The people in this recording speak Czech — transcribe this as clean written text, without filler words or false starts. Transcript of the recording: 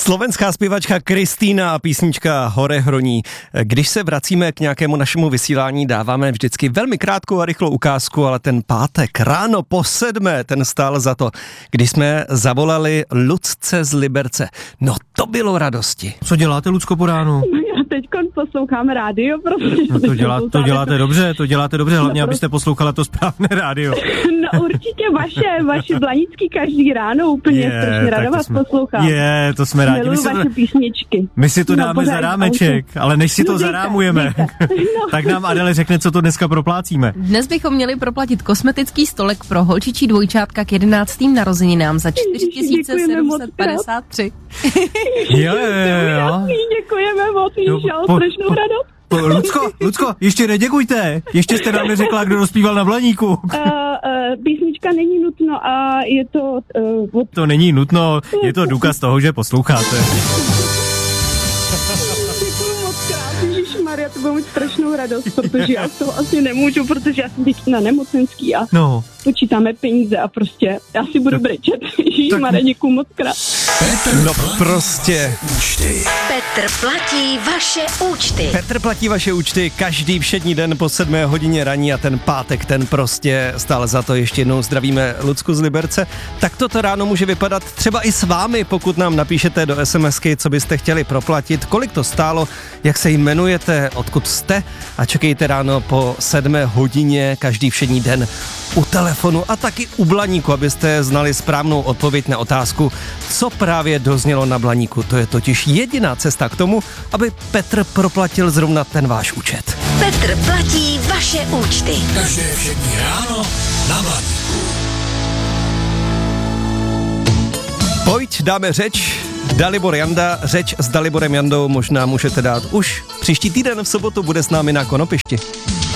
Slovenská zpěvačka Kristýna a písnička Hore hroní. Když se vracíme k nějakému našemu vysílání, dáváme vždycky velmi krátkou a rychlou ukázku, ale ten pátek ráno po 7, ten stál za to, když jsme zavolali Lucce z Liberce. No to bylo radosti. Co děláte, Lucko, po ránu? Já teďkon poslouchám rádio, protože... No to děláte dobře, hlavně abyste poslouchala to správné rádio. No určitě vaše Blanický každý ráno úplně strašně ráda vás poslouchám. To jsme rádi. Miluji vaše písničky. My si to dáme za rámeček, ale než si to zarámujeme, tak nám Adele řekne, co to dneska proplácíme. Dnes bychom měli proplatit kosmetický stolek pro holčičí dvojčátka k 11. narozeninám za 4753. Jo. Děkujeme moc, strašnou radost. Lucko, ještě neděkujte. Ještě jste nám neřekla, kdo rozpíval na Blaníku. Písnička není nutno a je to... To není nutno, je to důkaz toho, že posloucháte. Děkuju moc krát, Ježišmarja, to bude mít strašnou radost, protože já to asi nemůžu, protože já jsem teď na nemocenský a počítáme peníze a prostě já si budu brečet. Ježišmarja, děkuju moc krát. No prostě. Petr platí vaše účty. Petr platí vaše účty každý všední den po 7 hodině raní a ten pátek, ten prostě stále za to. Ještě jednou zdravíme Lucku z Liberce. Tak toto ráno může vypadat třeba i s vámi, pokud nám napíšete do SMSky, co byste chtěli proplatit, kolik to stálo, jak se jmenujete, odkud jste a čekejte ráno po 7 hodině každý všední den u telefonu a taky u Blaníku, abyste znali správnou odpověď na otázku, co právě doznělo na Blaníku. To je totiž jediná cesta k tomu, aby Petr proplatil zrovna ten váš účet. Petr platí vaše účty. Každé všední ráno na Blaníku. Pojď, dáme řeč. Dalibor Janda, řeč s Daliborem Jandou možná můžete dát už příští týden v sobotu, bude s námi na Konopišti.